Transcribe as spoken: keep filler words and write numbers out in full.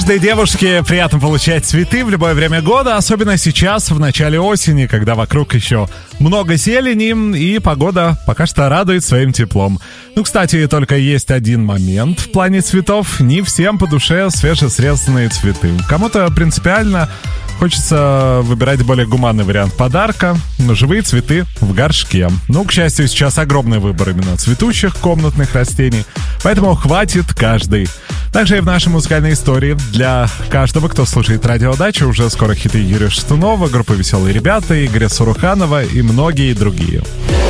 Каждой девушке приятно получать цветы в любое время года, особенно сейчас, в начале осени, когда вокруг еще много зелени, и погода пока что радует своим теплом. Ну, кстати, только есть один момент в плане цветов. Не всем по душе свежесрезанные цветы. Кому-то принципиально хочется выбирать более гуманный вариант подарка, но живые цветы в горшке. Ну, к счастью, сейчас огромный выбор именно цветущих комнатных растений, поэтому хватит каждый. Также и в нашей музыкальной истории для каждого, кто слушает Радио Дача, уже скоро хиты Юрия Шатунова, группы «Веселые ребята», Игоря Суруханова и многие другие.